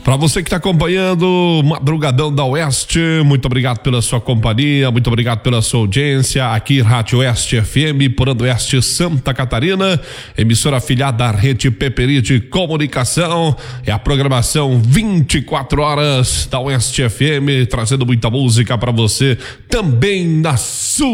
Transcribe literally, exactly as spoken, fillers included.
Para você que está acompanhando Madrugadão da Oeste, muito obrigado pela sua companhia, muito obrigado pela sua audiência. Aqui Rádio Oeste F M, Porando Oeste, Santa Catarina, emissora afiliada da Rede Peperite Comunicação. É a programação vinte e quatro horas da Oeste F M, trazendo muita música para você também na sua